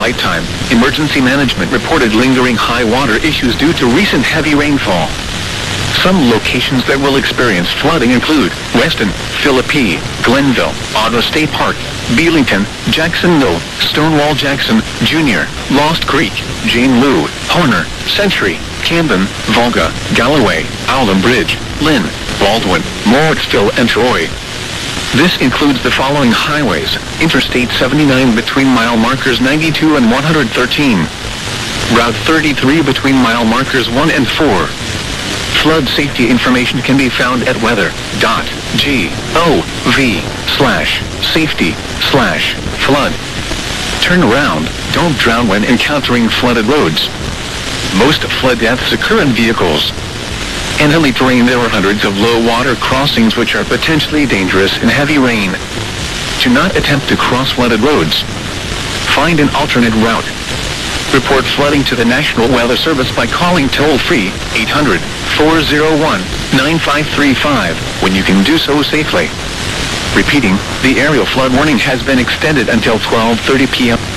Nighttime, emergency management reported lingering high water issues due to recent heavy rainfall. Some locations that will experience flooding include Weston, Philippi, Glenville, Ottawa State Park, Beelington, Jacksonville, Stonewall Jackson, Junior, Lost Creek, Jane Lou, Horner, Century, Camden, Volga, Galloway, Alden Bridge, Lynn, Baldwin, Morrisville, and Troy. This includes the following highways: Interstate 79 between mile markers 92 and 113. Route 33 between mile markers 1 and 4. Flood safety information can be found at weather.gov/safety/flood. Turn around, don't drown when encountering flooded roads. Most flood deaths occur in vehicles. In hilly terrain there are hundreds of low water crossings which are potentially dangerous in heavy rain. Do not attempt to cross flooded roads. Find an alternate route. Report flooding to the National Weather Service by calling toll-free 800-401-9535 when you can do so safely. Repeating, the aerial flood warning has been extended until 12:30 p.m.